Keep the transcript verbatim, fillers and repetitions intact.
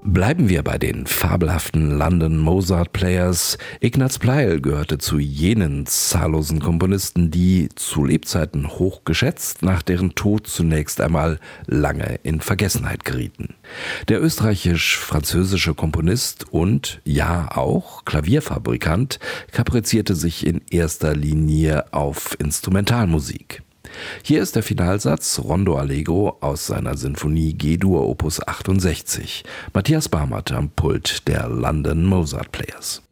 Bleiben wir bei den fabelhaften London Mozart Players. Ignaz Pleil gehörte zu jenen zahllosen Komponisten, die zu Lebzeiten hoch geschätzt, nach deren Tod zunächst einmal lange in Vergessenheit gerieten. Der österreichisch-französische Komponist und, ja auch, Klavierfabrikant kaprizierte sich in erster Linie auf Instrumentalmusik. Hier ist der Finalsatz Rondo Allegro aus seiner Sinfonie G-Dur Opus achtundsechzig. Matthias Barmert am Pult der London Mozart Players.